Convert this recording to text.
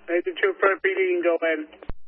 Agent 2 for PD, you can go in.